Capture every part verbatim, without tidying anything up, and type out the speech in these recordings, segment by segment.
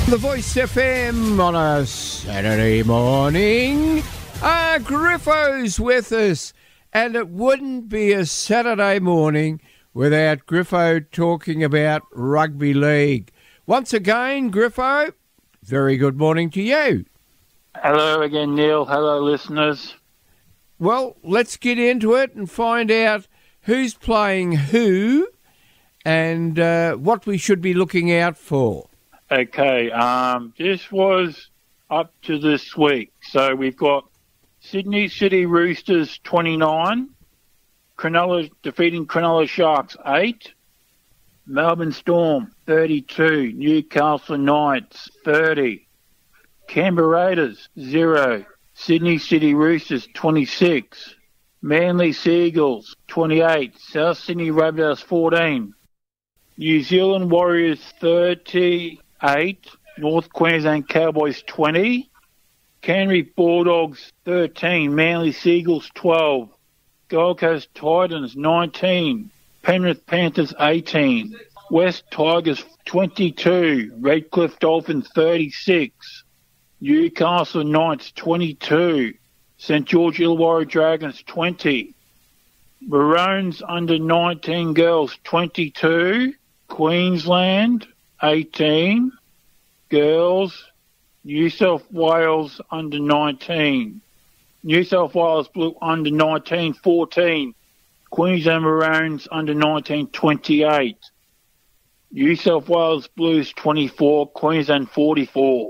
The Voice F M on a Saturday morning. Ah, Griffo's with us, and it wouldn't be a Saturday morning without Griffo talking about rugby league. Once again, Griffo, very good morning to you. Hello again, Neil. Hello, listeners. Well, let's get into it and find out who's playing who and uh, what we should be looking out for. Okay, um, this was up to this week. So we've got Sydney City Roosters twenty-nine, Cronulla defeating Cronulla Sharks eight, Melbourne Storm thirty-two, Newcastle Knights thirty, Canberra Raiders zero, Sydney City Roosters twenty-six, Manly Seagulls twenty-eight, South Sydney Rabbitohs fourteen, New Zealand Warriors thirty-eight, North Queensland Cowboys twenty, Canterbury Bulldogs thirteen, Manly Seagulls twelve, Gold Coast Titans nineteen, Penrith Panthers eighteen, West Tigers twenty-two, Redcliffe Dolphins thirty-six, Newcastle Knights twenty-two, St George Illawarra Dragons twenty, Maroons under nineteen girls twenty-two, Queensland eighteen, girls, New South Wales under nineteen, New South Wales Blue under nineteen fourteen, Queensland Maroons under nineteen twenty-eight, New South Wales Blues twenty-four, Queensland forty-four,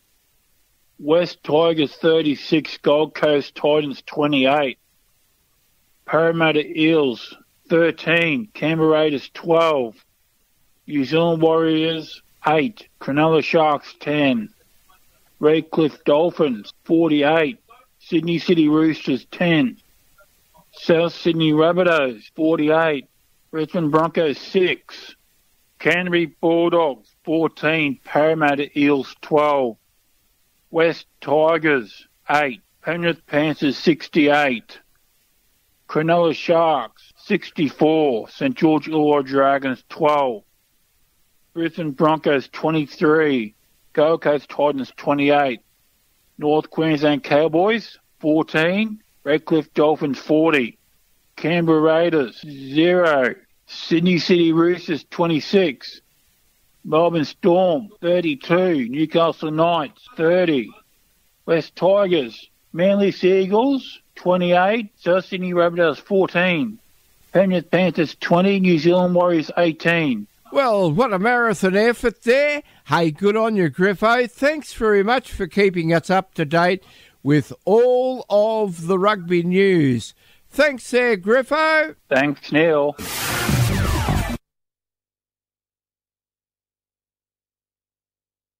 West Tigers thirty-six, Gold Coast Titans twenty-eight, Parramatta Eels thirteen, Canberra Raiders twelve, New Zealand Warriors eight, Cronulla Sharks ten, Redcliffe Dolphins forty-eight, Sydney City Roosters ten, South Sydney Rabbitohs forty-eight, Brisbane Broncos six, Canterbury Bulldogs fourteen, Parramatta Eels twelve, West Tigers eight, Penrith Panthers sixty-eight, Cronulla Sharks sixty-four, St George Illawarra Dragons twelve, Brisbane Broncos twenty-three, Gold Coast Titans twenty-eight, North Queensland Cowboys fourteen, Redcliffe Dolphins forty, Canberra Raiders zero, Sydney City Roosters twenty-six, Melbourne Storm thirty-two, Newcastle Knights thirty, West Tigers, Manly Seagulls twenty-eight, South Sydney Rabbitohs fourteen, Penrith Panthers twenty, New Zealand Warriors eighteen. Well, what a marathon effort there. Hey, good on you, Griffo. Thanks very much for keeping us up to date with all of the rugby news. Thanks there, Griffo. Thanks, Neil.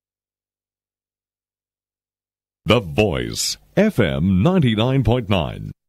The Voice, F M ninety-nine point nine.